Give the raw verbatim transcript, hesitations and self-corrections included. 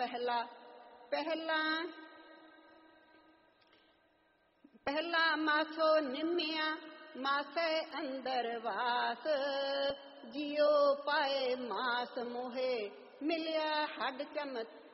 ਪਹਿਲਾ ਪਹਿਲਾ ਪਹਿਲਾ ਮਾਸੋ ਨਿਮਿਆ ਮਾਸੇ ਅੰਦਰ ਵਾਸ। ਜਿਉ ਪਾਏ ਮਾਸ ਮੋਹੇ ਮਿਲਿਆ ਹੱਡ ਚਮਤ